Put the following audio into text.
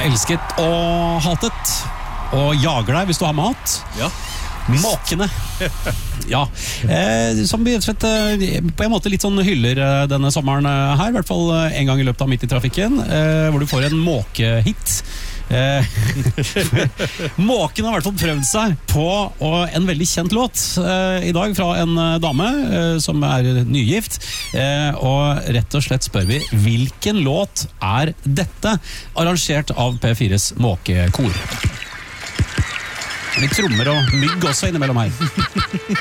er elsket og hatet, og jager deg hvis du har mat. Ja. Måkene. Ja, som vi rett og slett på en måte litt sånn hyller denne sommeren her, i hvert fall en gang i løpet av Midt i trafikken, hvor du får en måkehit. Måken har i hvert fall prøvd seg på en veldig kjent låt i dag fra en dame som er nygift, og rett og slett spør vi hvilken låt er dette, arrangert av P4s måkekor. Litt trommer og mygg også innimellom her.